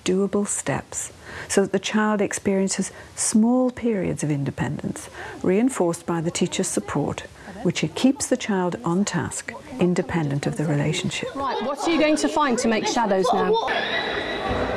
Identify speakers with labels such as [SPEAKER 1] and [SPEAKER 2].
[SPEAKER 1] doable steps so that the child experiences small periods of independence, reinforced by the teacher's support, which keeps the child on task, independent of the relationship.
[SPEAKER 2] Right, what are you going to find to make shadows now?